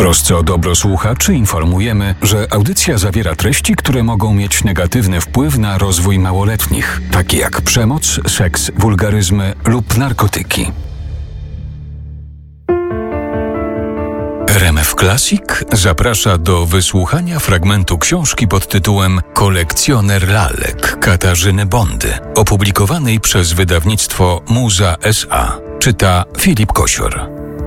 trosce o dobro słuchaczy informujemy, że audycja zawiera treści, które mogą mieć negatywny wpływ na rozwój małoletnich, takie jak przemoc, seks, wulgaryzmy lub narkotyki. RMF Classic zaprasza do wysłuchania fragmentu książki pod tytułem Kolekcjoner lalek Katarzyny Bondy, opublikowanej przez wydawnictwo Muza S.A. Czyta Filip Kosior.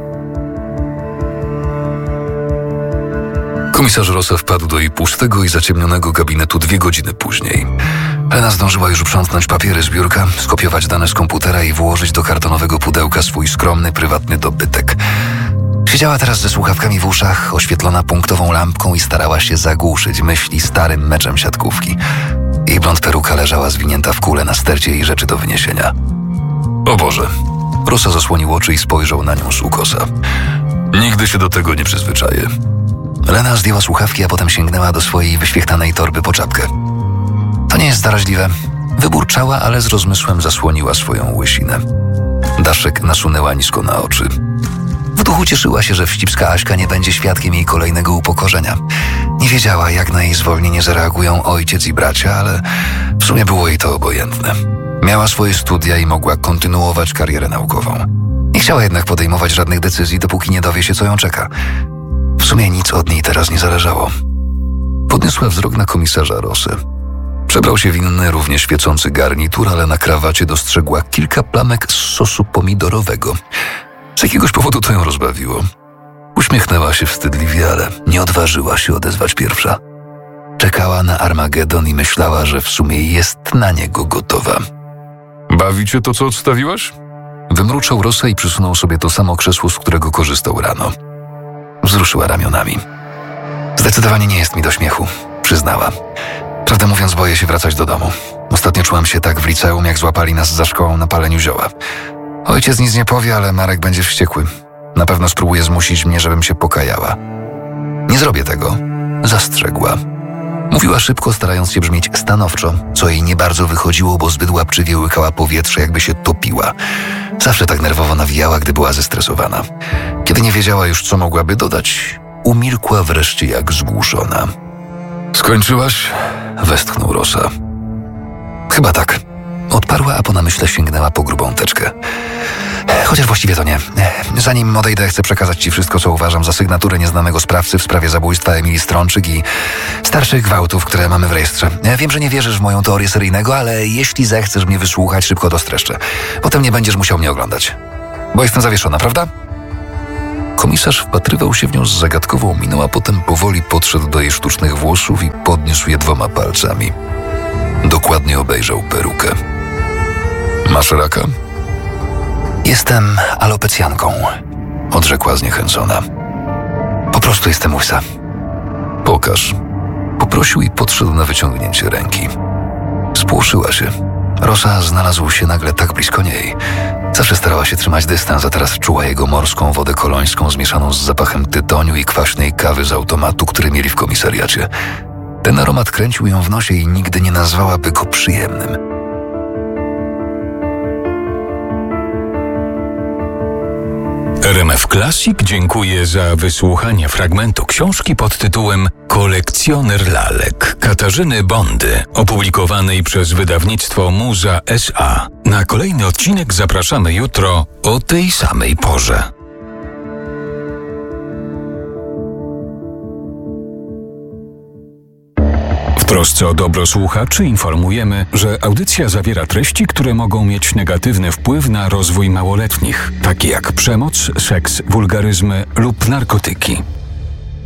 Komisarz Rosa wpadł do jej pustego i zaciemnionego gabinetu 2 godziny później. Lena zdążyła już uprzątnąć papiery z biurka, skopiować dane z komputera i włożyć do kartonowego pudełka swój skromny, prywatny dobytek. Siedziała teraz ze słuchawkami w uszach, oświetlona punktową lampką i starała się zagłuszyć myśli starym meczem siatkówki. Jej blond peruka leżała zwinięta w kule na stercie jej rzeczy do wyniesienia. O Boże! Rosa zasłonił oczy i spojrzał na nią z ukosa. Nigdy się do tego nie przyzwyczaję. Lena zdjęła słuchawki, a potem sięgnęła do swojej wyświechtanej torby po czapkę. To nie jest zaraźliwe. Wyburczała, ale z rozmysłem zasłoniła swoją łysinę. Daszek nasunęła nisko na oczy. W duchu cieszyła się, że wścibska Aśka nie będzie świadkiem jej kolejnego upokorzenia. Nie wiedziała, jak na jej zwolnienie zareagują ojciec i bracia, ale w sumie było jej to obojętne. Miała swoje studia i mogła kontynuować karierę naukową. Nie chciała jednak podejmować żadnych decyzji, dopóki nie dowie się, co ją czeka. W sumie nic od niej teraz nie zależało. Podniosła wzrok na komisarza Rosę. Przebrał się w inny, równie świecący garnitur, ale na krawacie dostrzegła kilka plamek z sosu pomidorowego. Z jakiegoś powodu to ją rozbawiło. Uśmiechnęła się wstydliwie, ale nie odważyła się odezwać pierwsza. Czekała na Armagedon i myślała, że w sumie jest na niego gotowa. Bawi cię to, co odstawiłaś? Wymruczał Rosa i przysunął sobie to samo krzesło, z którego korzystał rano. Wzruszyła ramionami. Zdecydowanie nie jest mi do śmiechu, przyznała. Prawdę mówiąc, boję się wracać do domu. Ostatnio czułam się tak w liceum, jak złapali nas za szkołą na paleniu zioła. Ojciec nic nie powie, ale Marek będzie wściekły. Na pewno spróbuje zmusić mnie, żebym się pokajała. Nie zrobię tego, zastrzegła. Mówiła szybko, starając się brzmieć stanowczo, co jej nie bardzo wychodziło, bo zbyt łapczywie łykała powietrze, jakby się topiła. Zawsze tak nerwowo nawijała, gdy była zestresowana. Kiedy nie wiedziała już, co mogłaby dodać, umilkła wreszcie jak zgłuszona. Skończyłaś? Westchnął Rosa. Chyba tak. Odparła, a po namyśle sięgnęła po grubą teczkę. Chociaż właściwie to nie. Zanim odejdę, chcę przekazać ci wszystko, co uważam za sygnaturę nieznanego sprawcy w sprawie zabójstwa Emilii Strączyk i starszych gwałtów, które mamy w rejestrze. Wiem, że nie wierzysz w moją teorię seryjnego, ale jeśli zechcesz mnie wysłuchać, szybko to streszczę. Potem nie będziesz musiał mnie oglądać. Bo jestem zawieszona, prawda? Komisarz wpatrywał się w nią z zagadkową miną, a potem powoli podszedł do jej sztucznych włosów i podniósł je 2 palcami. Dokładnie obejrzał perukę. Masz raka? Jestem alopecjanką, odrzekła zniechęcona. Po prostu jestem łysa. Pokaż. Poprosił i podszedł na wyciągnięcie ręki. Spłoszyła się. Rosa znalazł się nagle tak blisko niej. Zawsze starała się trzymać dystans, a teraz czuła jego morską wodę kolońską zmieszaną z zapachem tytoniu i kwaśnej kawy z automatu, który mieli w komisariacie. Ten aromat kręcił ją w nosie i nigdy nie nazwałaby go przyjemnym. RMF Classic dziękuję za wysłuchanie fragmentu książki pod tytułem Kolekcjoner lalek Katarzyny Bondy, opublikowanej przez wydawnictwo Muza S.A. Na kolejny odcinek zapraszamy jutro o tej samej porze. W trosce o dobro słuchaczy informujemy, że audycja zawiera treści, które mogą mieć negatywny wpływ na rozwój małoletnich, takie jak przemoc, seks, wulgaryzmy lub narkotyki.